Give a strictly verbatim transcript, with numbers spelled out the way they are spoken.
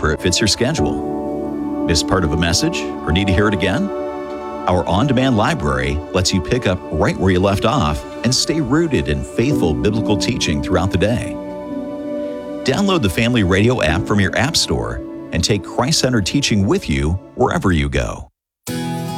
whenever it fits your schedule. Missed part of a message or need to hear it again? Our on-demand library lets you pick up right where you left off and stay rooted in faithful biblical teaching throughout the day. Download the Family Radio app from your app store and take Christ-centered teaching with you wherever you go.